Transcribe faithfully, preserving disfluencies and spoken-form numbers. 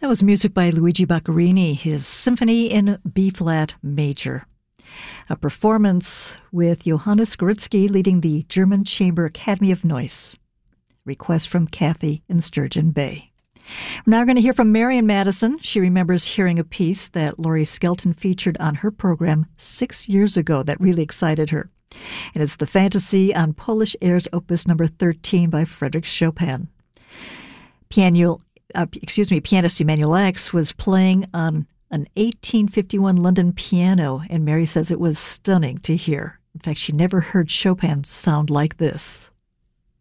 That was music by Luigi Boccherini, his Symphony in B-flat major. A performance with Johannes Gorizki leading the German Chamber Academy of Noise. Request from Kathy in Sturgeon Bay. We're now going to hear from Marian Madison. She remembers hearing a piece that Laurie Skelton featured on her program six years ago that really excited her. And it's the Fantasy on Polish Airs Opus number thirteen by Frédéric Chopin. Piano, uh, excuse me, pianist Emanuel X was playing on an eighteen fifty-one London piano, and Mary says it was stunning to hear. In fact, she never heard Chopin sound like this.